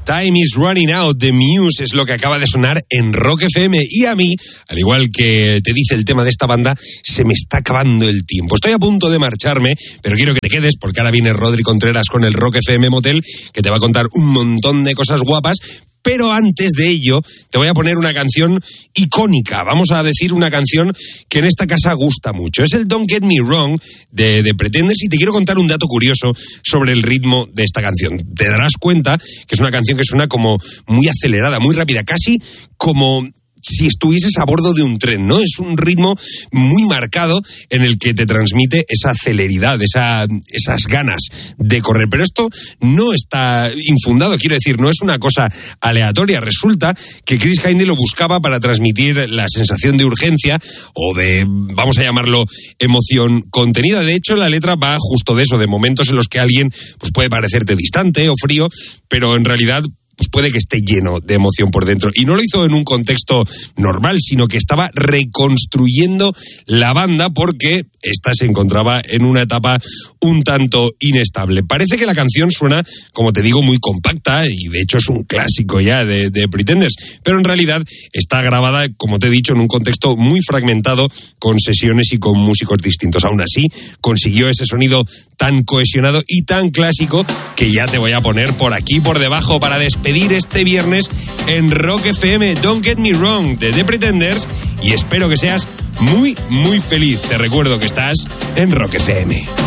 Time is Running Out, The Muse es lo que acaba de sonar en Rock FM. Y a mí, al igual que te dice el tema de esta banda, se me está acabando el tiempo. Estoy a punto de marcharme, pero quiero que te quedes porque ahora viene Rodri Contreras con el Rock FM Motel, que te va a contar un montón de cosas guapas. Pero antes de ello, te voy a poner una canción icónica. Vamos a decir una canción que en esta casa gusta mucho. Es el Don't Get Me Wrong de Pretenders, y te quiero contar un dato curioso sobre el ritmo de esta canción. Te darás cuenta que es una canción que suena como muy acelerada, muy rápida, casi como si estuvieses a bordo de un tren, ¿no? Es un ritmo muy marcado en el que te transmite esa celeridad, esas ganas de correr. Pero esto no está infundado, quiero decir, no es una cosa aleatoria. Resulta que Chris Hindy lo buscaba para transmitir la sensación de urgencia o de, vamos a llamarlo, emoción contenida. De hecho, la letra va justo de eso, de momentos en los que alguien pues puede parecerte distante o frío, pero en realidad pues puede que esté lleno de emoción por dentro. Y no lo hizo en un contexto normal, sino que estaba reconstruyendo la banda porque esta se encontraba en una etapa un tanto inestable. Parece que la canción suena, como te digo, muy compacta, y de hecho es un clásico ya de Pretenders, pero en realidad está grabada, como te he dicho, en un contexto muy fragmentado, con sesiones y con músicos distintos. Aún así, consiguió ese sonido tan cohesionado y tan clásico que ya te voy a poner por aquí, por debajo, para despedir este viernes en Rock FM. Don't Get Me Wrong de The Pretenders, y espero que seas muy, muy feliz. Te recuerdo que estás en Rock FM.